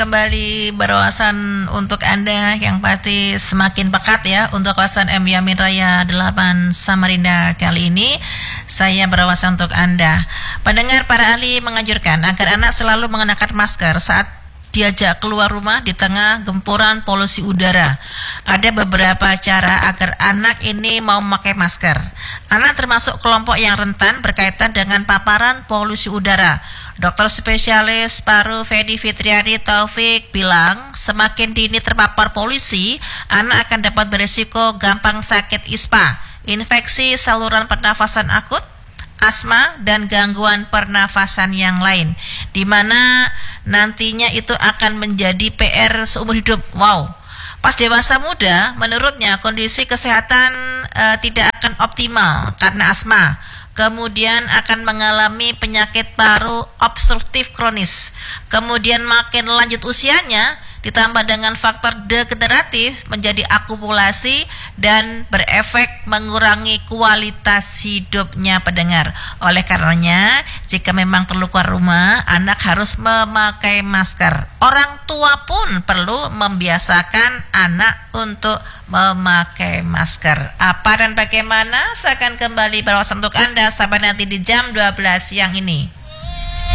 Kembali berwawasan untuk Anda yang pasti semakin pekat ya untuk kawasan M Yamin Raya 8 Samarinda kali ini. Saya berwawasan untuk Anda. Pendengar, para ahli menganjurkan agar anak selalu mengenakan masker saat diajak keluar rumah di tengah gempuran polusi udara. Ada beberapa cara agar anak ini mau memakai masker. Anak termasuk kelompok yang rentan berkaitan dengan paparan polusi udara. Dokter spesialis paru Fedi Fitriani Taufik bilang, semakin dini terpapar polusi, anak akan dapat berisiko gampang sakit ISPA, infeksi saluran pernafasan akut, asma, dan gangguan pernafasan yang lain, di mana nantinya itu akan menjadi PR seumur hidup. Wow. Pas dewasa muda, menurutnya kondisi kesehatan tidak akan optimal karena asma. Kemudian akan mengalami penyakit paru obstruktif kronis. Kemudian makin lanjut usianya, ditambah dengan faktor degeneratif menjadi akumulasi dan berefek mengurangi kualitas hidupnya, pendengar. Oleh karenanya, jika memang perlu keluar rumah, anak harus memakai masker. Orang tua pun perlu membiasakan anak untuk memakai masker. Apa dan bagaimana? Saya akan kembali berwawasan untuk Anda sampai nanti di jam 12 siang ini.